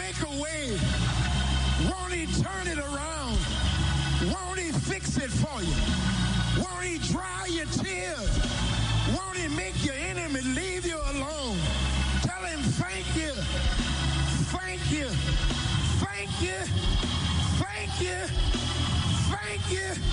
make a way? Won't he turn it around? Won't he fix it for you? Won't he dry your tears? Won't he make your enemy leave you alone? Tell him thank you, thank you, thank you, thank you, thank you.